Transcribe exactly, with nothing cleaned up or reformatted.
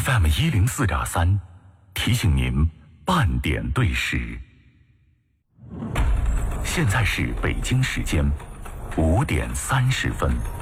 F M 一零四点三，提醒您半点对时。现在是北京时间五点三十分。